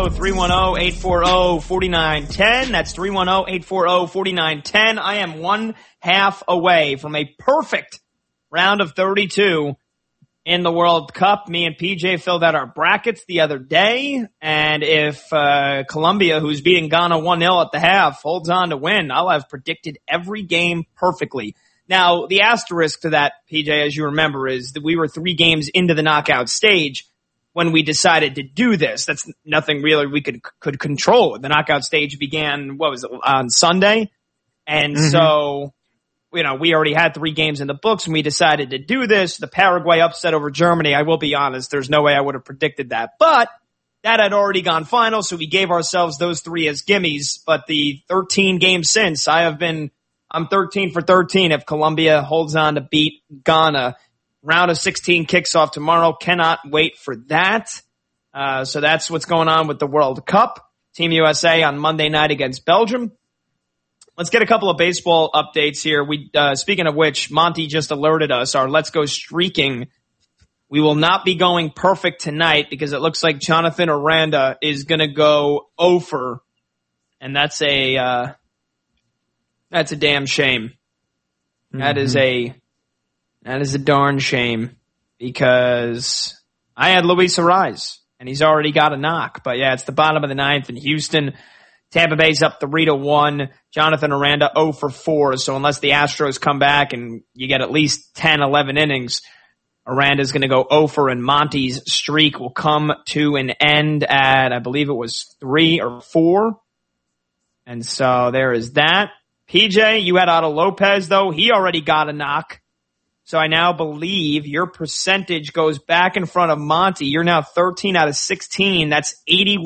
show, 310-840-4910. That's 310-840-4910. I am one half away from a perfect round of 32 in the World Cup. Me and PJ filled out our brackets the other day, and if Colombia, who's beating Ghana 1-0 at the half, holds on to win, I'll have predicted every game perfectly. Now, the asterisk to that, PJ, as you remember, is that we were 3 games into the knockout stage when we decided to do this. That's nothing really we could control. The knockout stage began, on Sunday? And so, we already had 3 games in the books and we decided to do this. The Paraguay upset over Germany, I will be honest, there's no way I would have predicted that. But that had already gone final, so we gave ourselves those 3 as gimmies. But the 13 games since, I'm 13 for 13 if Colombia holds on to beat Ghana. Round of 16 kicks off tomorrow. Cannot wait for that. So that's what's going on with the World Cup. Team USA on Monday night against Belgium. Let's get a couple of baseball updates here. Speaking of which, Monty just alerted us, our Let's Go Streaking. We will not be going perfect tonight because it looks like Jonathan Aranda is going to go 0 for, and that's a damn shame. That is a darn shame because I had Luis Arraez and he's already got a knock. But yeah, it's the bottom of the 9th in Houston. Tampa Bay's up 3-1. Jonathan Aranda 0 for 4. So unless the Astros come back and you get at least 10, 11 innings, Aranda's going to go 0 for, and Monty's streak will come to an end at, I believe it was 3 or 4. And so there is that. PJ, you had Otto Lopez though. He already got a knock. So I now believe your percentage goes back in front of Monty. You're now 13 out of 16. That's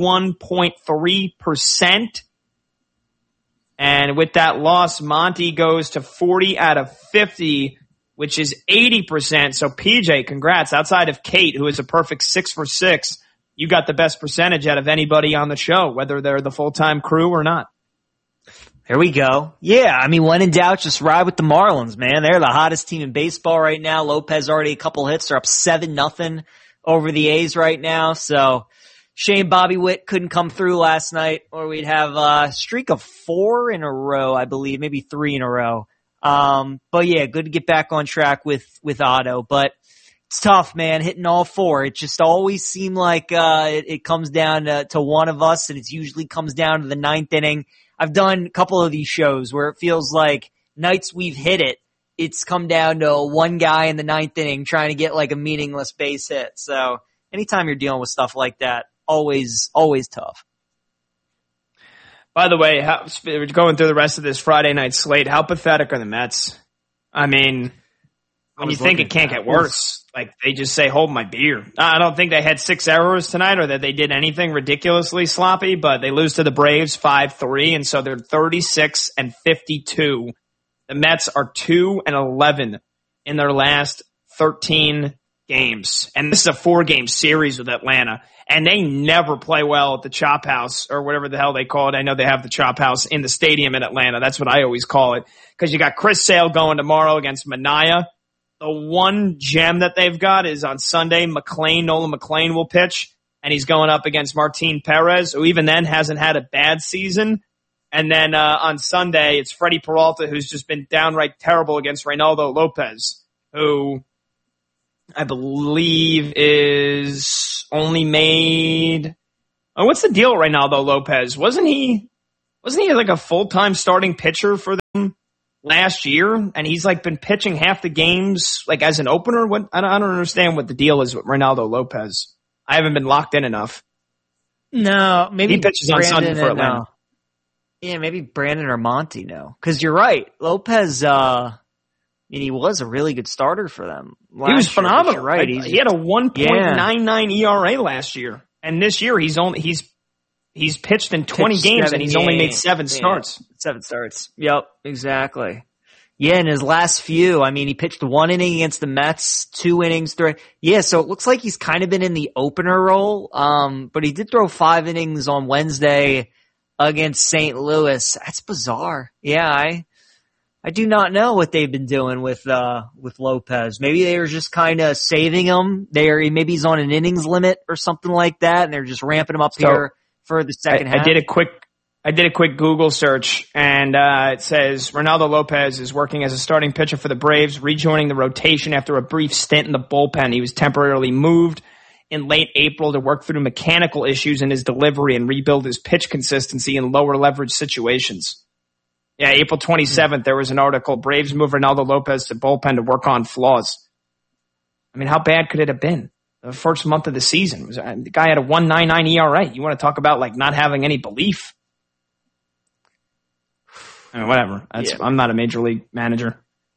81.3%. And with that loss, Monty goes to 40 out of 50, which is 80%. So PJ, congrats. Outside of Kate, who is a perfect 6 for 6, you got the best percentage out of anybody on the show, whether they're the full-time crew or not. There we go. Yeah, I mean, when in doubt, just ride with the Marlins, man. They're the hottest team in baseball right now. Lopez already a couple hits. They're up 7-0 over the A's right now. So, shame Bobby Witt couldn't come through last night, or we'd have a streak of 4 in a row, I believe, maybe 3 in a row. But yeah, good to get back on track with Otto. But it's tough, man, hitting all 4. It just always seemed like it comes down to one of us, and it usually comes down to the 9th inning. I've done a couple of these shows where it feels like nights we've hit it, it's come down to one guy in the 9th inning trying to get like a meaningless base hit. So anytime you're dealing with stuff like that, always tough. By the way, going through the rest of this Friday night slate, how pathetic are the Mets? I mean, when you think it can't get worse, like they just say, hold my beer. I don't think they had 6 errors tonight or that they did anything ridiculously sloppy, but they lose to the Braves 5-3, and so they're 36-52. The Mets are 2-11 in their last 13 games. And this is a 4-game series with Atlanta, and they never play well at the Chop House or whatever the hell they call it. I know they have the Chop House in the stadium in Atlanta. That's what I always call it, because you got Chris Sale going tomorrow against Manaea. The one gem that they've got is on Sunday, Nolan McLean will pitch, and he's going up against Martin Perez, who even then hasn't had a bad season. And then on Sunday, it's Freddie Peralta, who's just been downright terrible against Reynaldo Lopez, who I believe is only made... Oh, what's the deal with Reynaldo Lopez? Wasn't he like a full-time starting pitcher for them last year, and he's like been pitching half the games like as an opener? What I don't understand what the deal is with Reynaldo Lopez. I haven't been locked in enough. No, maybe he pitches Brandon on Sunday for Atlanta. Yeah, maybe Brandon or Monty know, because you're right. Lopez, he was a really good starter for them. He was phenomenal. You're right. He had a 1.99 ERA last year, and this year he's pitched in 20 games and he's only made 7 starts. 7 starts. Yep, exactly. Yeah, in his last few, he pitched 1 inning against the Mets, 2 innings. Yeah, so it looks like he's kind of been in the opener role. But he did throw 5 innings on Wednesday against St. Louis. That's bizarre. Yeah, I do not know what they've been doing with Lopez. Maybe they were just kind of saving him. Maybe he's on an innings limit or something like that, and they're just ramping him up here for the second half. I did a quick Google search, and it says Ronaldo Lopez is working as a starting pitcher for the Braves, rejoining the rotation after a brief stint in the bullpen. He was temporarily moved in late April to work through mechanical issues in his delivery and rebuild his pitch consistency in lower leverage situations. Yeah, April 27th, there was an article, Braves move Ronaldo Lopez to bullpen to work on flaws. I mean, how bad could it have been? The first month of the season, the guy had a 1.99 ERA. You want to talk about like not having any belief? I mean, whatever. I'm not a major league manager.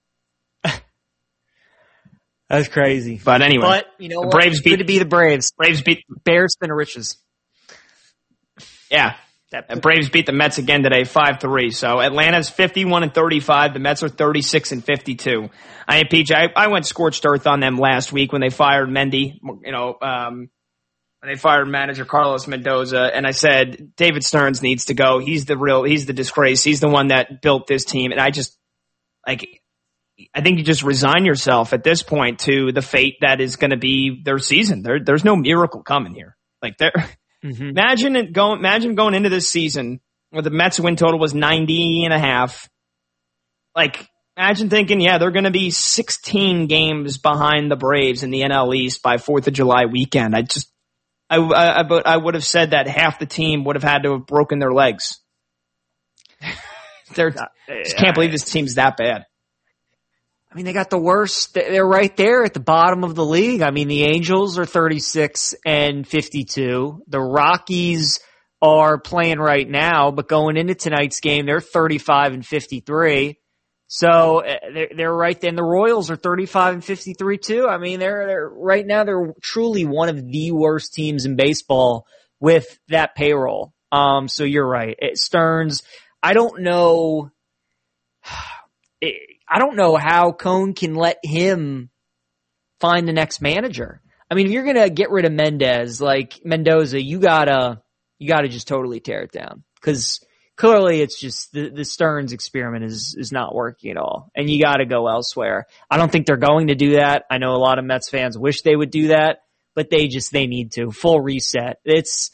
That's crazy. But anyway, but you know, Braves good to be the Braves. Braves beat Bears spin of riches. Yeah, Braves beat the Mets again today, 5-3. So Atlanta's 51-35. The Mets are 36-52. I mean, PJ, I went scorched earth on them last week when they fired Mendy. You know, when they fired manager Carlos Mendoza, and I said David Stearns needs to go. He's the disgrace. He's the one that built this team, and I think you just resign yourself at this point to the fate that is going to be their season. There's no miracle coming here. Like imagine going into this season where the Mets win total was 90.5. Like, imagine thinking, yeah, they're going to be 16 games behind the Braves in the NL East by 4th of July weekend. I would have said that half the team would have had to have broken their legs. Just can't believe this team's that bad. I mean, they got the worst. They're right there at the bottom of the league. I mean, the Angels are 36-52. The Rockies are playing right now, but going into tonight's game, they're 35-53. So they're right there. And the Royals are 35-53 too. I mean, they're right now, they're truly one of the worst teams in baseball with that payroll. So you're right. Stearns, I don't know how Cone can let him find the next manager. I mean, if you're going to get rid of Mendoza, you gotta just totally tear it down. Cause clearly it's just the Stearns experiment is not working at all. And you gotta go elsewhere. I don't think they're going to do that. I know a lot of Mets fans wish they would do that, but they need to. Full reset. It's,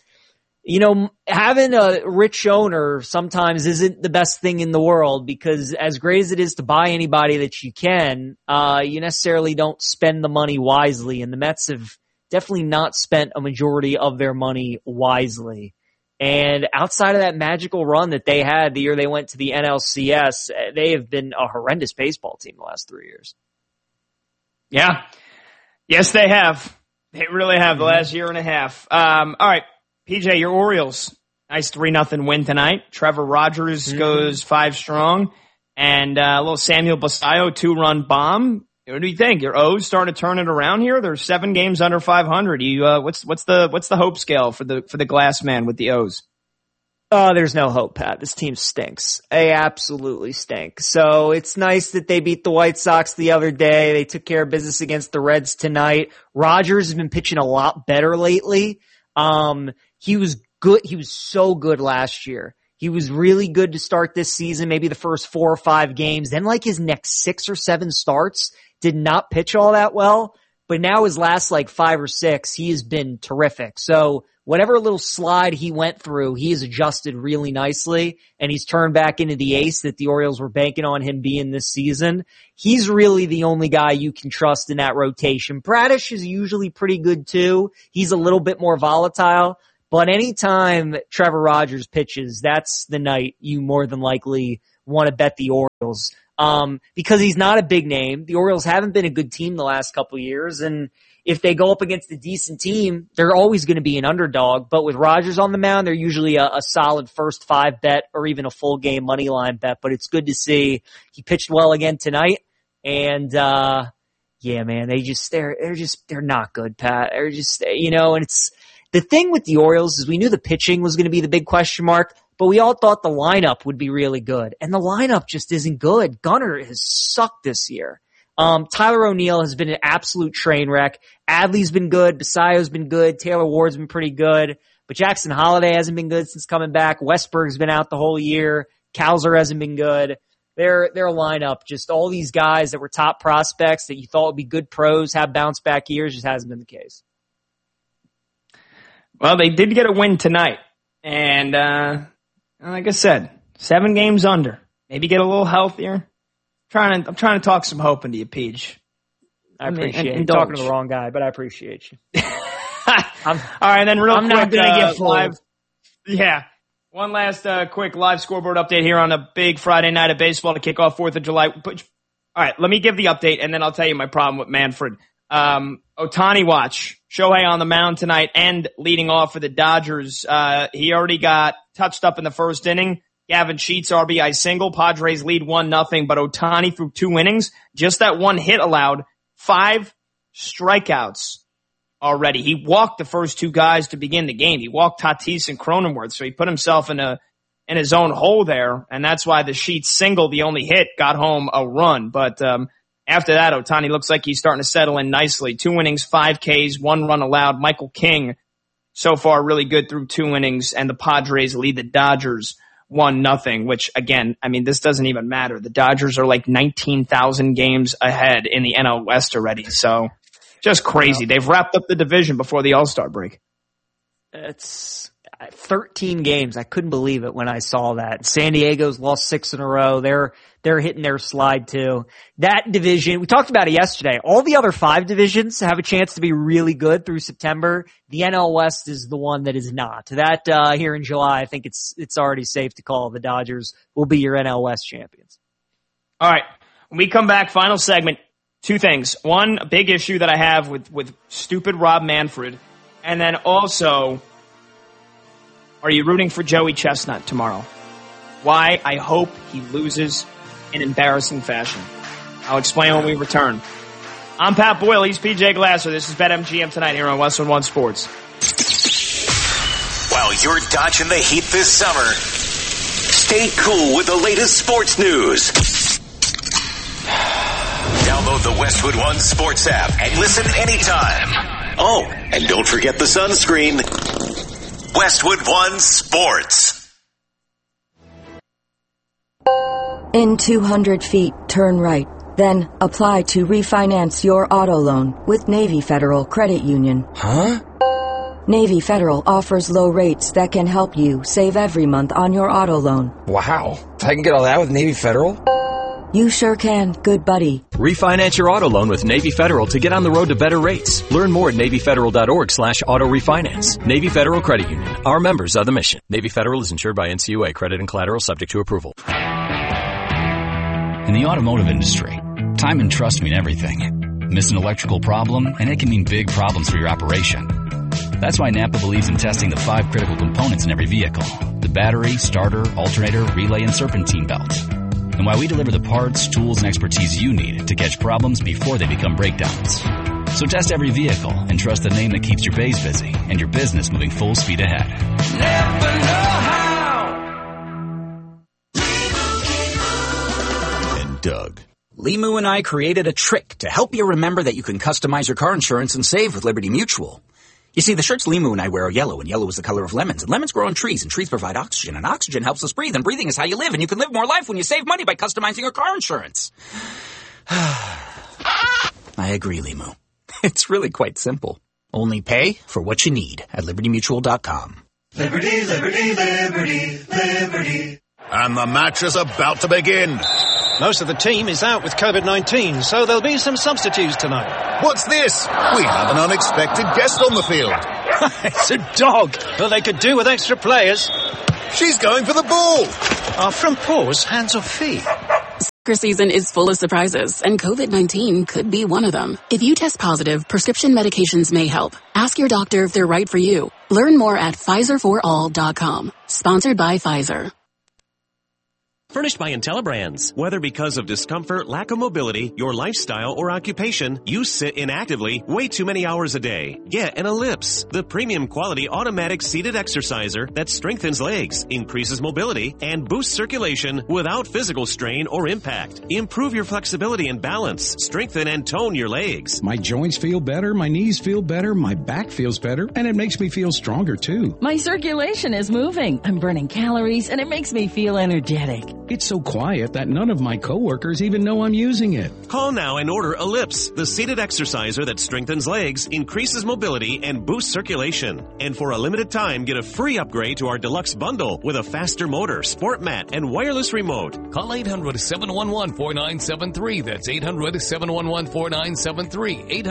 having a rich owner sometimes isn't the best thing in the world, because as great as it is to buy anybody that you can, you necessarily don't spend the money wisely. And the Mets have definitely not spent a majority of their money wisely. And outside of that magical run that they had the year they went to the NLCS, they have been a horrendous baseball team the last 3 years. Yeah. Yes, they have. They really have the last year and a half. All right. PJ, your Orioles, nice 3-0 win tonight. Trevor Rogers goes 5 strong, and a little Samuel Basallo 2-run bomb. What do you think? Your O's starting to turn it around here. They're 7 games under 500. What's the hope scale for the glass man with the O's? There's no hope, Pat. This team stinks. They absolutely stink. So it's nice that they beat the White Sox the other day. They took care of business against the Reds tonight. Rogers has been pitching a lot better lately. He was good. He was so good last year. He was really good to start this season, maybe the first 4 or 5 games. Then like his next 6 or 7 starts, did not pitch all that well. But now his last 5 or 6, he has been terrific. So whatever little slide he went through, he has adjusted really nicely, and he's turned back into the ace that the Orioles were banking on him being this season. He's really the only guy you can trust in that rotation. Bradish is usually pretty good too. He's a little bit more volatile. But anytime Trevor Rogers pitches, that's the night you more than likely want to bet the Orioles. Because he's not a big name. The Orioles haven't been a good team the last couple of years. And if they go up against a decent team, they're always going to be an underdog. But with Rogers on the mound, they're usually a solid first 5 bet or even a full game money line bet. But it's good to see he pitched well again tonight. And, yeah, man, they're not good, Pat. They're just, and it's, the thing with the Orioles is we knew the pitching was going to be the big question mark, but we all thought the lineup would be really good. And the lineup just isn't good. Gunnar has sucked this year. Tyler O'Neill has been an absolute train wreck. Adley's been good. Basallo's been good. Taylor Ward's been pretty good. But Jackson Holliday hasn't been good since coming back. Westberg's been out the whole year. Kowser hasn't been good. Their lineup, just all these guys that were top prospects that you thought would be good pros, have bounce back years, just hasn't been the case. Well, they did get a win tonight. And like I said, 7 games under. Maybe get a little healthier. I'm trying to talk some hope into you, Peach. I appreciate you. Talking to the wrong guy, but I appreciate you. All right, and then real quick, not going to get live. Yeah. One last quick live scoreboard update here on a big Friday night of baseball to kick off 4th of July. All right, let me give the update, and then I'll tell you my problem with Manfred. Ohtani watch. Shohei on the mound tonight and leading off for the Dodgers. He already got touched up in the first inning. Gavin Sheets RBI single. Padres lead 1-0, but Ohtani threw 2 innings. Just that one hit allowed 5 strikeouts already. He walked the first 2 guys to begin the game. He walked Tatis and Cronenworth, so he put himself in his own hole there, and that's why the Sheets single, the only hit, got home a run. But after that, Ohtani looks like he's starting to settle in nicely. 2 innings, 5 Ks, 1 run allowed. Michael King, so far, really good through 2 innings, and the Padres lead the Dodgers 1-0, which, again, I mean, this doesn't even matter. The Dodgers are like 19,000 games ahead in the NL West already, so just crazy. They've wrapped up the division before the All-Star break. It's 13 games. I couldn't believe it when I saw that. San Diego's lost 6 in a row. They're hitting their slide too. That division, we talked about it yesterday. All the other 5 divisions have a chance to be really good through September. The NL West is the one that is not. That here in July, I think it's already safe to call the Dodgers will be your NL West champions. All right. When we come back, final segment, 2 things. One, a big issue that I have with stupid Rob Manfred. And then also, are you rooting for Joey Chestnut tomorrow? Why? I hope he loses in embarrassing fashion. I'll explain when we return. I'm Pat Boyle. He's PJ Glasser. This is BetMGM tonight here on Westwood One Sports. While you're dodging the heat this summer, stay cool with the latest sports news. Download the Westwood One Sports app and listen anytime. Oh, and don't forget the sunscreen. Westwood One Sports. In 200 feet, turn right. Then apply to refinance your auto loan with Navy Federal Credit Union. Huh? Navy Federal offers low rates that can help you save every month on your auto loan. Wow. I can get all that with Navy Federal? You sure can, good buddy. Refinance your auto loan with Navy Federal to get on the road to better rates. Learn more at NavyFederal.org/auto refinance. Navy Federal Credit Union. Our members are the mission. Navy Federal is insured by NCUA. Credit and collateral subject to approval. In the automotive industry, time and trust mean everything. Miss an electrical problem, and it can mean big problems for your operation. That's why Napa believes in testing the 5 critical components in every vehicle: the battery, starter, alternator, relay, and serpentine belt. And why we deliver the parts, tools, and expertise you need to catch problems before they become breakdowns. So test every vehicle and trust the name that keeps your bays busy and your business moving full speed ahead. Never know how. And Doug. Limu and I created a trick to help you remember that you can customize your car insurance and save with Liberty Mutual. You see, the shirts Limu and I wear are yellow, and yellow is the color of lemons. And lemons grow on trees, and trees provide oxygen, and oxygen helps us breathe, and breathing is how you live, and you can live more life when you save money by customizing your car insurance. I agree, Limu. It's really quite simple. Only pay for what you need at LibertyMutual.com. Liberty, liberty, liberty, liberty. And the match is about to begin. Most of the team is out with COVID-19, so there'll be some substitutes tonight. What's this? We have an unexpected guest on the field. It's a dog. Well, they could do with extra players. She's going for the ball. Are front paws hands or feet? Soccer season is full of surprises, and COVID-19 could be one of them. If you test positive, prescription medications may help. Ask your doctor if they're right for you. Learn more at PfizerForAll.com. Sponsored by Pfizer. Furnished by IntelliBrands. Whether because of discomfort, lack of mobility, your lifestyle, or occupation, you sit inactively way too many hours a day. Get an Ellipse, the premium quality automatic seated exerciser that strengthens legs, increases mobility, and boosts circulation without physical strain or impact. Improve your flexibility and balance. Strengthen and tone your legs. My joints feel better, my knees feel better, my back feels better, and it makes me feel stronger too. My circulation is moving. I'm burning calories, and it makes me feel energetic. It's so quiet that none of my coworkers even know I'm using it. Call now and order Ellipse, the seated exerciser that strengthens legs, increases mobility, and boosts circulation. And for a limited time, get a free upgrade to our deluxe bundle with a faster motor, sport mat, and wireless remote. Call 800-711-4973. That's 800-711-4973.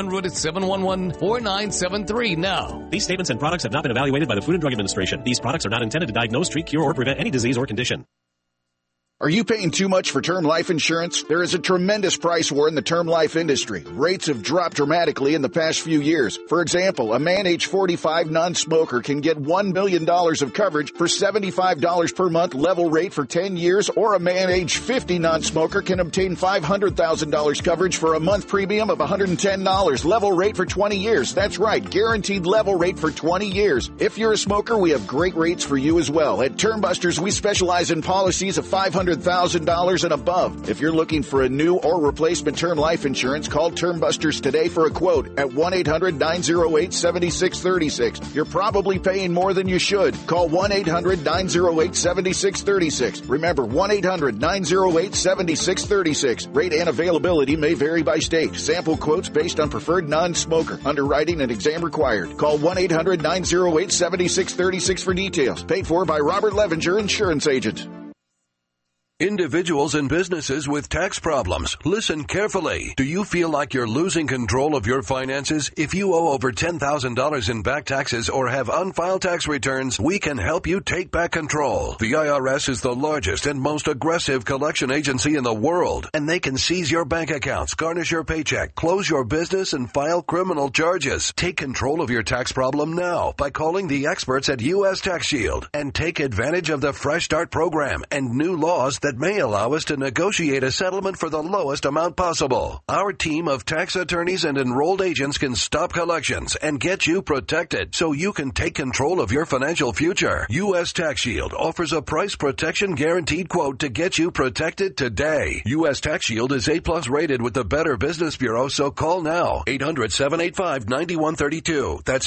800-711-4973 now. These statements and products have not been evaluated by the Food and Drug Administration. These products are not intended to diagnose, treat, cure, or prevent any disease or condition. Are you paying too much for term life insurance? There is a tremendous price war in the term life industry. Rates have dropped dramatically in the past few years. For example, a man age 45 non-smoker can get $1 million of coverage for $75 per month level rate for 10 years, or a man age 50 non-smoker can obtain $500,000 coverage for a month premium of $110 level rate for 20 years. That's right, guaranteed level rate for 20 years. If you're a smoker, we have great rates for you as well. At Termbusters, we specialize in policies of $500,000 and above. If you're looking for a new or replacement term life insurance, call Termbusters today for a quote at 1-800-908-7636. You're probably paying more than you should. Call 1-800-908-7636. Remember, 1-800-908-7636. Rate and availability may vary by state. Sample quotes based on preferred non-smoker. Underwriting and exam required. Call 1-800-908-7636 for details. Paid for by Robert Levinger, Insurance Agent. Individuals and businesses with tax problems, listen carefully. Do you feel like you're losing control of your finances? If you owe over $10,000 in back taxes or have unfiled tax returns, we can help you take back control. The IRS is the largest and most aggressive collection agency in the world, and they can seize your bank accounts, garnish your paycheck, close your business, and file criminal charges. Take control of your tax problem now by calling the experts at U.S. Tax Shield and take advantage of the Fresh Start program and new laws that may allow us to negotiate a settlement for the lowest amount possible. Our team of tax attorneys and enrolled agents can stop collections and get you protected so you can take control of your financial future. U.S. Tax Shield offers a price protection guaranteed quote to get you protected today. U.S. Tax Shield is A+ rated with the Better Business Bureau, so call now. 800-785-9132. That's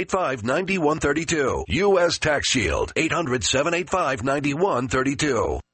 800-785-9132. U.S. Tax Shield. 800-785-9132.